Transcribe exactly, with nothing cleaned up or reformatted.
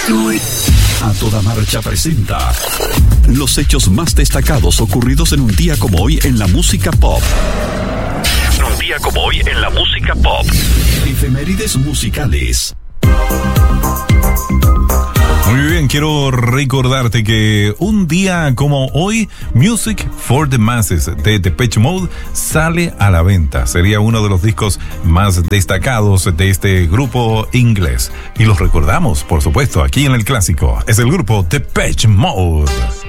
A Toda Marcha presenta los hechos más destacados ocurridos en un día como hoy en la música pop. Un día como hoy en la música pop. Efemérides musicales. Muy bien, quiero recordarte que un día como hoy, Music for the Masses de Depeche Mode sale a la venta. Sería uno de los discos más destacados de este grupo inglés. Y los recordamos, por supuesto, aquí en el clásico. Es el grupo Depeche Mode.